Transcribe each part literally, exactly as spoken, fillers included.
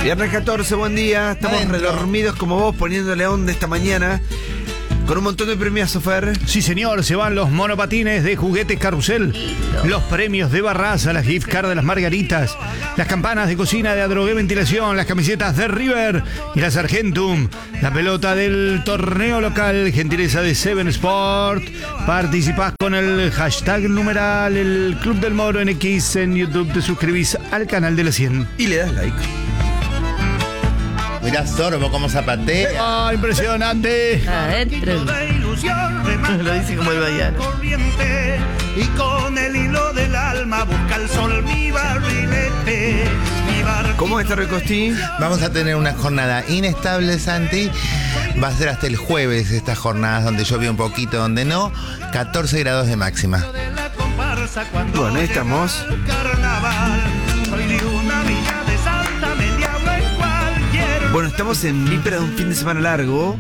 Viernes catorce, buen día. Estamos Adentro. redormidos como vos, poniéndole onda esta mañana. Con un montón de premios, Fer. Sí, señor, se van los monopatines de Juguetes Carrusel, los premios de Barraza, las gift cards de las Margaritas, las campanas de cocina de Adrogué Ventilación, las camisetas de River y las Argentum, la pelota del torneo local, gentileza de Seven Sport. Participás con el hashtag numeral el Club del Moro en X en YouTube, te suscribís al canal de la cien. Y le das like. Mirá Sorbo cómo zapatea. ¡Ah, impresionante! Adentro. Lo dice como el baiano. Y con el hilo del alma busca el sol mi barrilete. Mi barquito. ¿Cómo está Recosti? Vamos a tener una jornada inestable, Santi. Va a ser hasta el jueves estas jornadas donde llueve un poquito, donde no. catorce grados de máxima. De la comparsa cuando Bueno, ahí estamos. llegó el carnaval. Soy de una villa de Salta, me diablo en cualquier. Bueno, estamos en víspera de un fin de semana largo.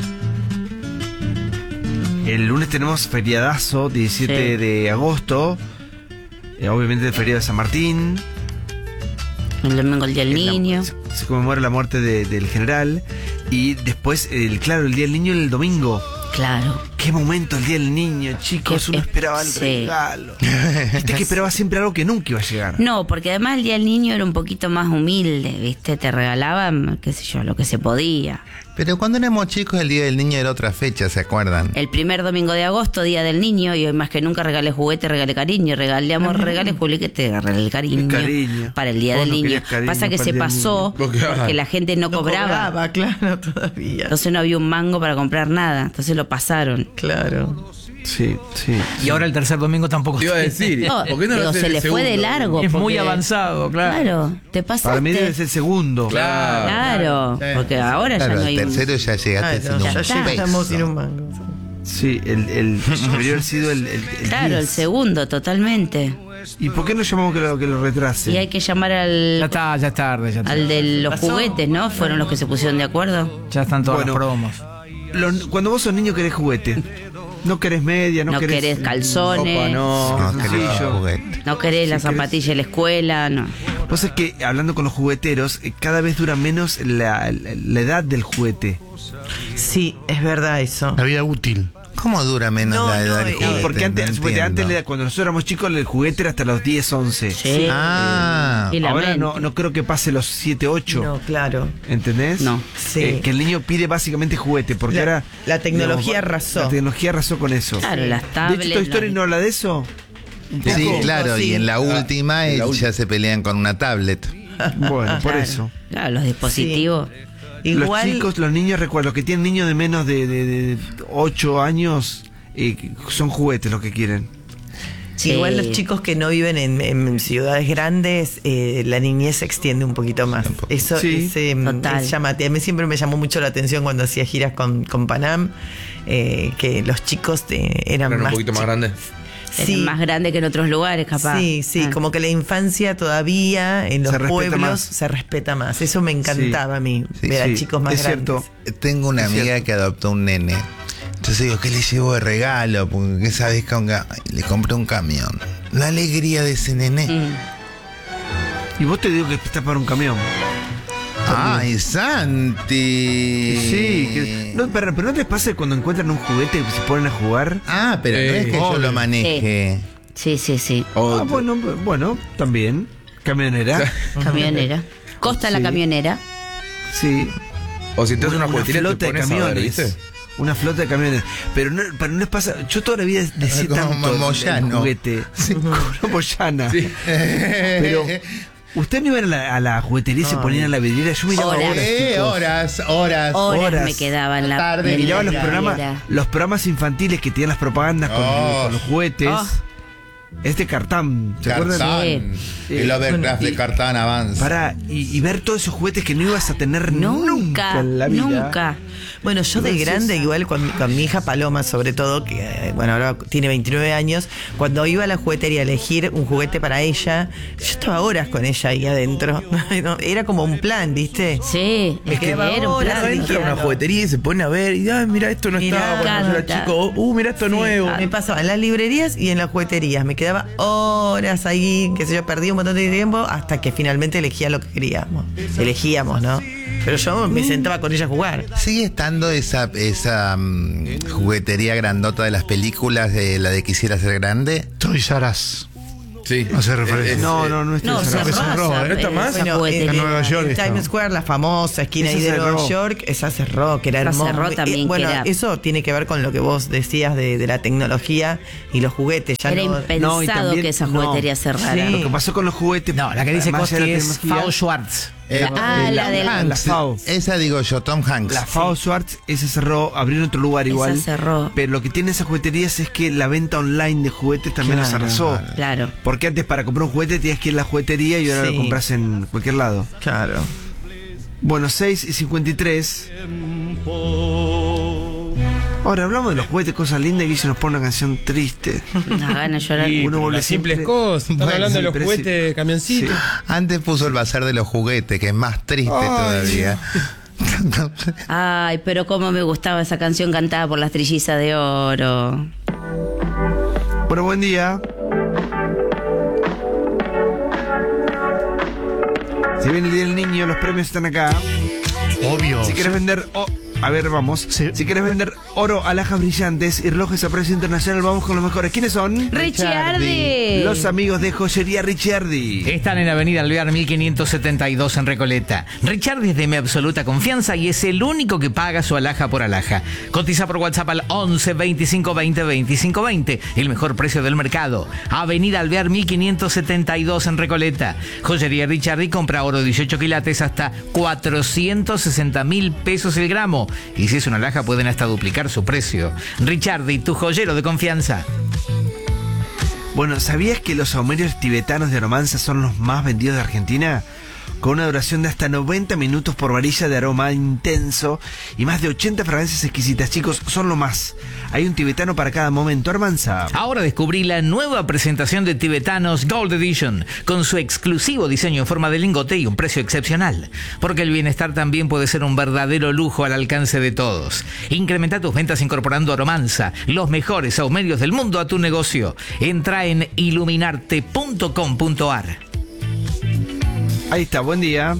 El lunes tenemos feriadazo, diecisiete Sí. de agosto. Eh, obviamente el feriado de San Martín. El domingo el día del Es la- niño. se, se conmemora la muerte de- del general. Y después, el, claro, el Día del Niño el domingo. Claro. Qué momento el Día del Niño, chicos. Qué- Uno esperaba el sí. regalo. Viste que esperaba siempre algo que nunca iba a llegar. No, porque además el día del niño era un poquito más humilde, ¿viste? Te regalaban, qué sé yo, lo que se podía. Pero cuando éramos chicos, el Día del Niño era otra fecha, ¿se acuerdan? El primer domingo de agosto, día del niño, y hoy más que nunca regalé juguete, regalé cariño, regalé amor, regalé juguete, regalé el cariño. El cariño. Para el día Vos del no niño. querías cariño Pasa que para se el día del pasó niño. Porque- porque la gente no, No cobraba. cobraba, claro, todavía. Entonces no había un mango para comprar nada. Entonces lo pasaron. Claro. Sí, sí. Y ahora el tercer domingo tampoco. Te iba a decir, No, ¿por qué no lo digo, haces se el le fue de segundo? largo. Es muy porque- avanzado, claro. Claro, te pasaste. Para mí debe ser el segundo. Claro. Claro, porque ahora Claro, ya no el hay un- tercero ya llegaste Ah, sin no, un ya está. llegamos peso. sin un mango. Sí, el, el debería haber sido el, el, el Claro, el diez. segundo, totalmente. ¿Y por qué no llamamos que lo, que lo retrase? Y hay que llamar al, Ya está, ya es tarde, ya, está. al de los Pasó. juguetes, ¿no? Fueron los que se pusieron de acuerdo. Ya están todas Bueno. las promos. Lo- cuando vos sos niño querés juguete. No querés media, no, No querés, querés calzones. ropa, no, No, querido sencillo. juguete. No querés la Si querés- zapatilla de la escuela, no. Vos es que, hablando con los jugueteros, eh, cada vez dura menos la, la- la edad del juguete. Sí, es verdad eso. La vida útil. ¿Cómo dura menos No, la edad no, del eh, juguete? Porque antes, No porque entiendo. antes le- cuando nosotros éramos chicos, el juguete era hasta los diez, once. Sí. Ah, Y la Ahora mente. no, no creo que pase los siete, ocho. No, claro. ¿Entendés? No. Sí. Eh, que el niño pide básicamente juguete, porque La- ahora... la tecnología digamos, arrasó. La tecnología arrasó con eso. Claro, las De tablets. hecho, Toy Story los- no habla de eso. sí, poco, claro, sí. y en la Ah, última en la eh, última. ya se pelean con una tablet. Bueno, por Claro, eso. Claro, los dispositivos. Igual, Los chicos, los niños, recuerdo, que tienen niños de menos de, de, de ocho años, eh, son juguetes los que quieren. Sí. igual los chicos que no viven en, en ciudades grandes, eh, la niñez se extiende un poquito más. Eso Sí. es, eh, Total. es llamativo. A mí siempre me llamó mucho la atención cuando hacía giras con, con Panam, eh, que los chicos eh, eran Eran un más poquito más chi- grandes. Es Sí. más grande que en otros lugares, capaz. Sí, sí, Ah. como que la infancia todavía en los Se respeta pueblos más. se respeta más. Eso me encantaba a mí, Sí, ver sí, a chicos más es grandes. cierto. Tengo una Es amiga cierto. que adoptó un nene. Entonces digo, ¿qué le llevo de regalo? Porque ¿qué sabes que un ga- le compré un camión. La alegría de ese nene. Mm. Y vos te digo que está para un camión. ¡Ay, Santi! Sí, que- no, pero, pero ¿no te pasa que cuando encuentran un juguete se ponen a jugar? Ah, pero no Eh, es que yo obvio. lo maneje. Sí, sí, sí. O- Ah, bueno, bueno, también. Camionera. Camionera. Costa la Sí. camionera. Sí. O si te haces una juguetería, te flota de pones a ver, camiones. ¿viste? Una flota de camiones. Pero no, pero no es pasa. Yo toda la vida decía Como tanto el- Moyano. el juguete. Como Moyana. Pero usted no iba a la, a la juguetería y se ponían a la vidriera. Yo miraba Horas. horas, Eh, chicos. horas, horas. Horas, Horas. me quedaba en la Tarde, en la Miraba los Mira, programas, vidriera. los programas infantiles que tenían las propagandas con, Oh. con los juguetes. Oh. Este Cartán, ¿se acuerdan? Cartán. Sí. El overcraft Y- de Cartán avanza. Para, y, y ver todos esos juguetes que no ibas a tener Nunca, nunca en la vida. nunca. Bueno, yo de Gracias. grande, igual con, con mi hija Paloma, sobre todo, que eh, bueno, ahora tiene veintinueve años, cuando iba a la juguetería a elegir un juguete para ella, yo estaba horas con ella ahí adentro. No, era como un plan, ¿viste? Sí, Me es que quedaba era un horas plan. ahí. Entra a una juguetería y se pone a ver y, ay, mira, esto no Mirá, estaba cuando yo era encanta. chico. Uh, mira esto nuevo. Me pasaba en las librerías y en las jugueterías. Me quedaba horas ahí, que sé yo, perdí un montón de tiempo hasta que finalmente elegía lo que queríamos. Elegíamos, ¿no? Pero yo me sentaba con ella a jugar. ¿Sigue estando esa, esa mm, juguetería grandota de las películas de la de Quisiera Ser Grande? Toys R Us. Sí. Hace referencia. Es- No, es- no, no estoy No, cerrado. cerró, cerró, esa- ¿eh? ¿No está más? esa Bueno, juguetería. en Nueva York en está. Times Square, la famosa esquina Esa ahí de cerró. Nueva York, esa cerró, que era Esa hermosa. cerró también, que bueno, era- eso tiene que ver con lo que vos decías de, de la tecnología y los juguetes. Ya Era no, impensado No, y también- que esa no. juguetería cerrara. Sí. Lo que pasó con los juguetes. No, la que dice más allá Costi de la es tecnología, Fao Schwartz. Eh, Ah, la del- la Fao. Esa digo yo, Tom Hanks. La Fao Schwartz, esa cerró, abrieron otro lugar Esa igual. cerró. Pero lo que tiene esas jugueterías es que la venta online de juguetes también los Claro. arrasó. Claro. Porque antes para comprar un juguete tenías que ir a la juguetería y ahora Sí. lo compras en cualquier lado. Claro. Bueno, seis y cincuenta y tres. Ahora hablamos de los juguetes, cosas lindas, y se nos pone una canción triste. Una gana de llorar. Y Uno vuelve las simples siempre- cosas. Están Bueno, hablando de sí, los pero juguetes, sí. camioncitos. Sí. Antes puso el bazar de los juguetes, que es más triste todavía. Ay, pero cómo me gustaba esa canción cantada por las trillizas de oro. Bueno, buen día. Si viene el Día del Niño, los premios están acá. Obvio. Si quieres vender... oh, a ver, vamos. Sí. Si quieres vender oro, alhajas brillantes y relojes a precio internacional, vamos con los mejores. ¿Quiénes son? Ricciardi. Los amigos de Joyería Ricciardi. Están en Avenida Alvear mil quinientos setenta y dos en Recoleta. Ricciardi es de mi absoluta confianza y es el único que paga su alhaja por alhaja. Cotiza por WhatsApp al once veinticinco veinte veinticinco veinte. El mejor precio del mercado. Avenida Alvear mil quinientos setenta y dos en Recoleta. Joyería Ricciardi compra oro dieciocho quilates hasta cuatrocientos sesenta mil pesos el gramo. Y si es una alhaja pueden hasta duplicar su precio. Ricciardi, tu joyero de confianza. Bueno, ¿sabías que los saumerios tibetanos de Aromanza son los más vendidos de Argentina? Con una duración de hasta noventa minutos por varilla de aroma intenso y más de ochenta fragancias exquisitas. Chicos, son lo más. Hay un tibetano para cada momento. Aromanza. Ahora descubrí la nueva presentación de Tibetanos Gold Edition, con su exclusivo diseño en forma de lingote y un precio excepcional. Porque el bienestar también puede ser un verdadero lujo al alcance de todos. Incrementa tus ventas incorporando Aromanza, los mejores saumerios del mundo a tu negocio. Entra en iluminarte punto com punto ar. Ahí está, buen día.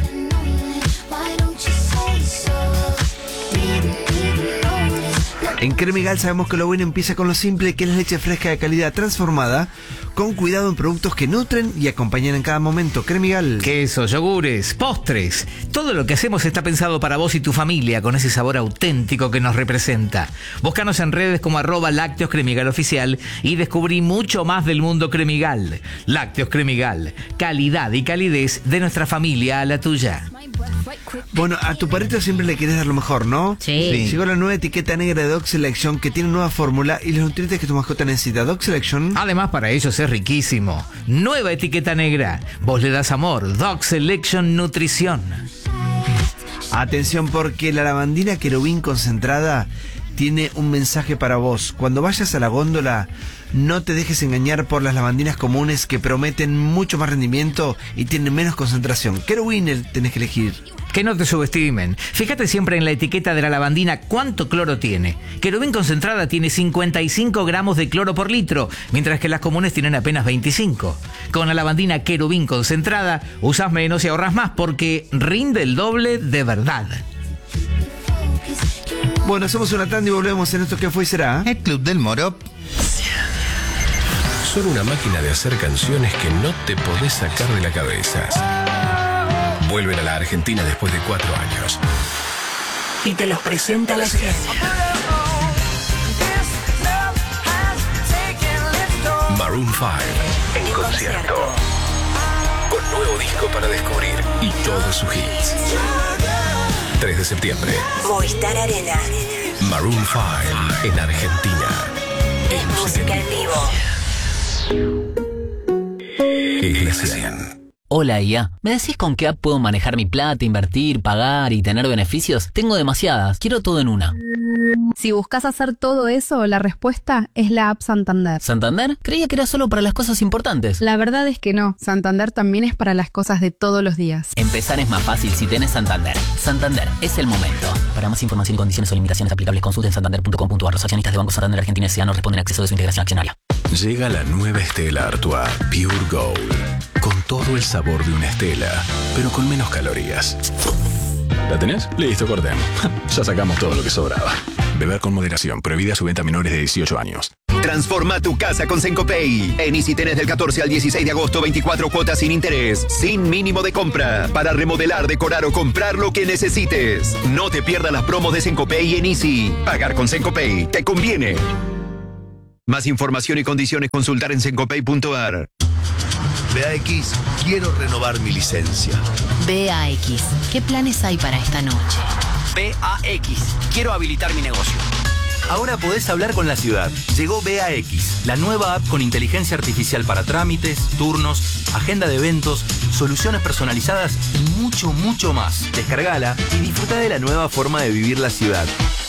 En Cremigal sabemos que lo bueno empieza con lo simple, que es la leche fresca de calidad transformada, con cuidado en productos que nutren y acompañan en cada momento. Cremigal. Quesos, yogures, postres. Todo lo que hacemos está pensado para vos y tu familia, con ese sabor auténtico que nos representa. Búscanos en redes como arroba Lácteos Cremigal Oficial y descubrí mucho más del mundo Cremigal. Lácteos Cremigal. Calidad y calidez de nuestra familia a la tuya. Bueno, a tu perrito siempre le querés dar lo mejor, ¿no? Sí. Llegó la nueva etiqueta negra de Dog Selection, que tiene nueva fórmula y los nutrientes que tu mascota necesita. Dog Selection. Además, para ellos es riquísimo. Nueva etiqueta negra. Vos le das amor. Dog Selection Nutrición. Atención, porque la lavandina querubín concentrada tiene un mensaje para vos. Cuando vayas a la góndola, no te dejes engañar por las lavandinas comunes que prometen mucho más rendimiento y tienen menos concentración. Querubín el tenés que elegir. Que no te subestimen. Fíjate siempre en la etiqueta de la lavandina cuánto cloro tiene. Querubín concentrada tiene cincuenta y cinco gramos de cloro por litro, mientras que las comunes tienen apenas veinticinco. Con la lavandina Querubín concentrada, usas menos y ahorras más porque rinde el doble de verdad. Bueno, hacemos una tanda y volvemos en esto que fue y será. El Club del Moro. Son una máquina de hacer canciones que no te podés sacar de la cabeza. Vuelven a la Argentina después de cuatro años. Y te los presenta la gente. Maroon cinco en concierto. Con nuevo disco para descubrir y todos sus hits. tres de septiembre. Movistar Arena. Maroon cinco en Argentina. Es música en vivo. Es la cien. Hola I A, ¿me decís con qué app puedo manejar mi plata, invertir, pagar y tener beneficios? Tengo demasiadas, quiero todo en una. Si buscas hacer todo eso, la respuesta es la app Santander. ¿Santander? Creía que era solo para las cosas importantes. La verdad es que no, Santander también es para las cosas de todos los días. Empezar es más fácil si tenés Santander. Santander, es el momento. Para más información y condiciones o limitaciones aplicables, consulten santander punto com punto a r. Los accionistas de Banco Santander Argentina S A no responden a acceso de su integración accionaria. Llega la nueva Stella Artois Pure Gold, con todo el sabor de una Stella, pero con menos calorías. ¿La tenés? Listo, corten. Ya sacamos todo lo que sobraba. Beber con moderación, prohibida su venta a menores de dieciocho años. Transforma tu casa con Sencopay. En Easy tenés del catorce al dieciséis de agosto veinticuatro cuotas sin interés, sin mínimo de compra, para remodelar, decorar o comprar lo que necesites. No te pierdas las promos de Sencopay en Easy. Pagar con Sencopay te conviene. Más información y condiciones consultar en sencopay punto a r. B A X, quiero renovar mi licencia. B A X, ¿qué planes hay para esta noche? B A X, quiero habilitar mi negocio. Ahora podés hablar con la ciudad. Llegó B A X, la nueva app con inteligencia artificial para trámites, turnos, agenda de eventos, soluciones personalizadas y mucho, mucho más. Descargala y disfruta de la nueva forma de vivir la ciudad.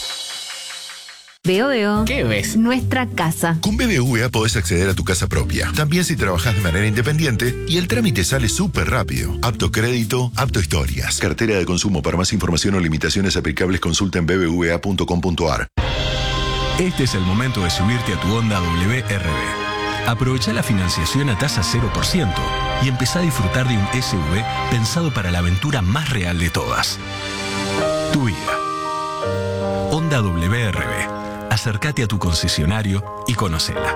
Veo, veo. ¿Qué ves? Nuestra casa. Con B B V A podés acceder a tu casa propia. También si trabajás de manera independiente y el trámite sale súper rápido. Apto crédito, apto historias. Cartera de consumo. Para más información o limitaciones aplicables consulta en b b v a punto com punto a r. Este es el momento de subirte a tu Honda W R V. Aprovecha la financiación a tasa cero por ciento y empezá a disfrutar de un S U V pensado para la aventura más real de todas. Tu vida. Honda W R V. Acércate a tu concesionario y conócela.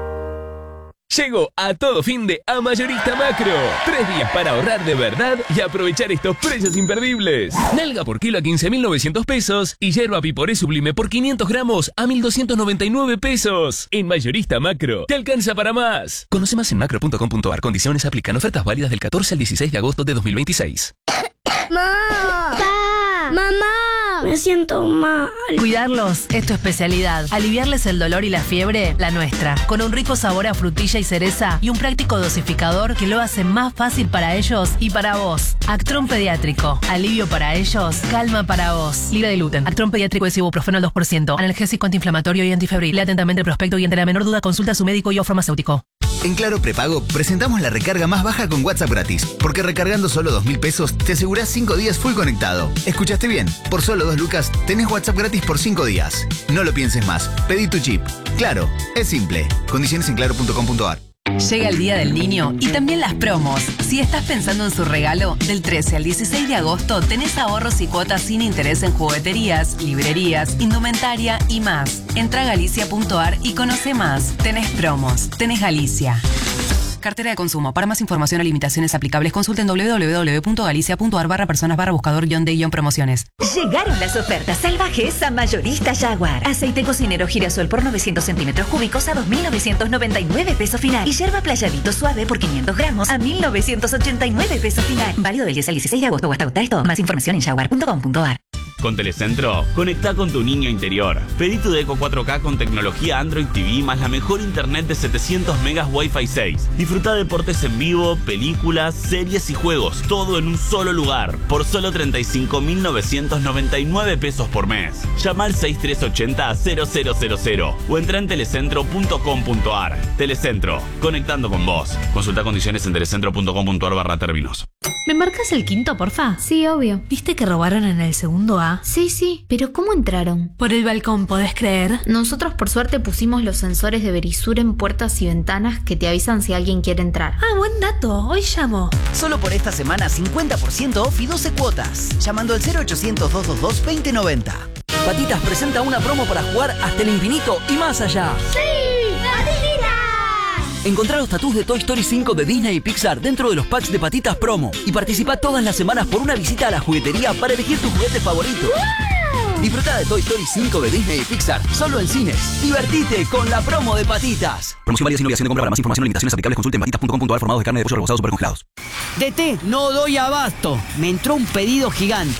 Llegó a todo fin de A Mayorista Macro. Tres días para ahorrar de verdad y aprovechar estos precios imperdibles. Nalga por kilo a quince mil novecientos pesos y yerba piporé sublime por quinientos gramos a mil doscientos noventa y nueve pesos. En Mayorista Macro, te alcanza para más. Conoce más en macro punto com punto a r. Condiciones aplican. Ofertas válidas del catorce al dieciséis de agosto de dos mil veintiséis. ¡Mamá! ¡Pa! ¡Mamá! Me siento mal. Cuidarlos es tu especialidad. Aliviarles el dolor y la fiebre, la nuestra. Con un rico sabor a frutilla y cereza y un práctico dosificador que lo hace más fácil para ellos y para vos. Actron Pediátrico. Alivio para ellos, calma para vos. Libre de gluten. Actron Pediátrico es ibuprofeno al dos por ciento. Analgésico, antiinflamatorio y antifebril. Lea atentamente el prospecto y ante la menor duda consulta a su médico y o farmacéutico. En Claro Prepago presentamos la recarga más baja con WhatsApp gratis. Porque recargando solo dos mil pesos te asegurás cinco días full conectado. ¿Escuchaste bien? Por solo dos lucas tenés WhatsApp gratis por cinco días. No lo pienses más. Pedí tu chip. Claro, es simple. Condiciones en claro punto com punto a r. Llega el Día del Niño y también las promos. Si estás pensando en su regalo, del trece al dieciséis de agosto tenés ahorros y cuotas sin interés en jugueterías, librerías, indumentaria y más. Entra a galicia punto a r y conoce más. Tenés promos. Tenés Galicia. Cartera de consumo. Para más información o limitaciones aplicables, consulten w w w punto galicia punto a r barra personas barra buscador guión de guión promociones. Llegaron las ofertas salvajes a Mayorista Jaguar. Aceite cocinero girasol por novecientos centímetros cúbicos a dos mil novecientos noventa y nueve pesos final. Y yerba playadito suave por quinientos gramos a mil novecientos ochenta y nueve pesos final. Válido del diez al dieciséis de agosto o hasta agotar esto. Más información en jaguar punto com punto a r. Con Telecentro, conectá con tu niño interior. Pedí tu Deco cuatro K con tecnología Android T V más la mejor internet de setecientos megas Wi-Fi seis. Disfruta deportes en vivo, películas, series y juegos, todo en un solo lugar, por solo treinta y cinco mil novecientos noventa y nueve pesos por mes. Llama al seis tres ochenta cero cero cero cero o entra en telecentro punto com punto a r. Telecentro, conectando con vos. Consulta condiciones en telecentro punto com punto a r barra términos. ¿Me marcas el quinto, porfa? Sí, obvio. ¿Viste que robaron en el segundo A? Sí, sí, pero ¿cómo entraron? Por el balcón, ¿podés creer? Nosotros por suerte pusimos los sensores de Verisur en puertas y ventanas que te avisan si alguien quiere entrar. Ah, buen dato, hoy llamo. Solo por esta semana cincuenta por ciento off y doce cuotas. Llamando al cero ochocientos, doscientos veintidós, veinte noventa. Patitas presenta una promo para jugar hasta el infinito y más allá. ¡Sí! ¡Patitas! Encontrá los tatús de Toy Story cinco de Disney y Pixar dentro de los packs de Patitas Promo. Y participa todas las semanas por una visita a la juguetería para elegir tu juguete favorito. ¡Wow! Disfruta de Toy Story cinco de Disney y Pixar solo en cines. Divertite con la promo de Patitas. Promoción válida sin obligación de compra. Para más información o limitaciones aplicables consulten patitas punto com punto a r. Formados de carne de pollo rebozados super congelados. D T, no doy abasto. Me entró un pedido gigante.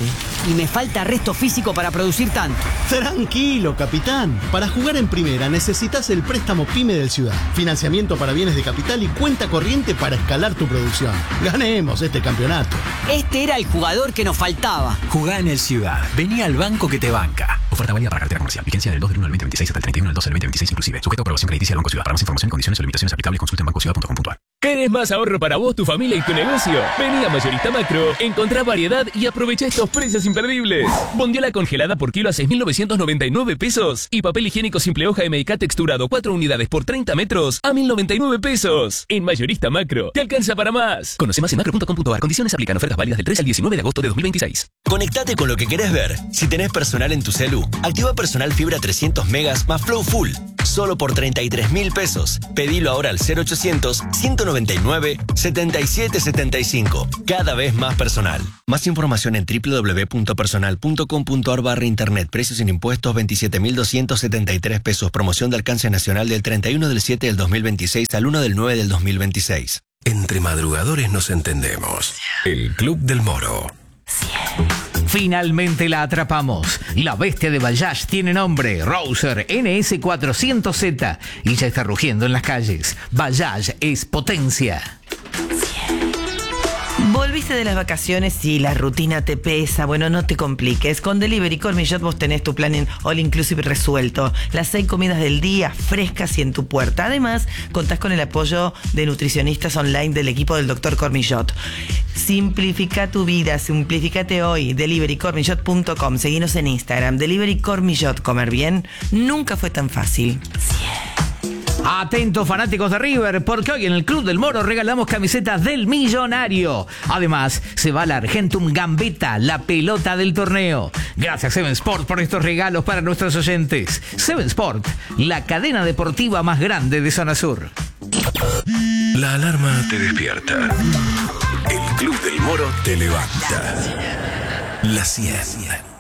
y me falta resto físico para producir tanto. Tranquilo, capitán. Para jugar en primera necesitas el préstamo PYME del Ciudad. Financiamiento para bienes de capital y cuenta corriente para escalar tu producción. Ganemos este campeonato. Este era el jugador que nos faltaba. Jugá en el Ciudad. Vení al banco que te banca. Oferta válida para cartera comercial. Vigencia del dos del uno del veinte veintiséis hasta el treinta y uno del doce del veinte veintiséis inclusive. Sujeto a aprobación crediticia del Banco Ciudad. Para más información, condiciones o limitaciones aplicables, consulta en banco ciudad punto com punto a r. ¿Querés más ahorro para vos, tu familia y tu negocio? Vení a Mayorista Macro, encontrá variedad y aprovecha estos precios imperdibles. Bondiola congelada por kilo a seis mil novecientos noventa y nueve pesos y papel higiénico simple hoja M K texturado cuatro unidades por treinta metros a mil noventa y nueve pesos. En Mayorista Macro, te alcanza para más. Conoce más en macro punto com punto a r. Condiciones aplican. Ofertas válidas del tres al diecinueve de agosto de dos mil veintiséis. Conectate con lo que querés ver. Si tenés personal en tu celu, activa personal fibra trescientos megas más Flow Full. Solo por treinta y tres mil pesos. Pedilo ahora al cero ochocientos, ciento noventa y nueve, setenta y siete setenta y cinco. Cada vez más personal. Más información en doble u doble u doble u punto personal punto com punto a r barra internet. Precios sin impuestos veintisiete mil doscientos setenta y tres pesos. Promoción de alcance nacional del treinta y uno del siete del dos mil veintiséis al uno del nueve del dos mil veintiséis. Entre madrugadores nos entendemos. El Club del Moro. Finalmente la atrapamos. La bestia de Bayash tiene nombre, Rouser N S cuatrocientos Z, y ya está rugiendo en las calles. Bayash es potencia. Volviste de las vacaciones y la rutina te pesa. Bueno, no te compliques. Con Delivery Cormillot vos tenés tu plan en All Inclusive resuelto. Las seis comidas del día frescas y en tu puerta. Además, contás con el apoyo de nutricionistas online del equipo del doctor Cormillot. Simplifica tu vida, simplifícate hoy. delivery cormillot punto com. Seguinos en Instagram. Delivery Cormillot. Comer bien nunca fue tan fácil. Atentos fanáticos de River, porque hoy en el Club del Moro regalamos camisetas del millonario. Además, se va la Argentum Gambetta, la pelota del torneo. Gracias Seven Sport por estos regalos para nuestros oyentes. Seven Sport, la cadena deportiva más grande de Zona Sur. La alarma te despierta. El Club del Moro te levanta. La cien.